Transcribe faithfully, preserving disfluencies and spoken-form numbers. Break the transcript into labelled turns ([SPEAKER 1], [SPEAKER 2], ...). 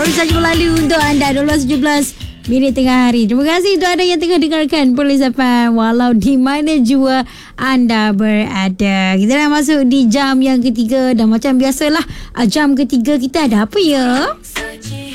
[SPEAKER 1] baru saja berlalu untuk anda dua belas tujuh belas minit tengah hari. Terima kasih untuk anda yang tengah dengarkan Police F M walau di mana jua anda berada. Kita dah masuk di jam yang ketiga dan macam biasalah jam ketiga kita ada apa ya?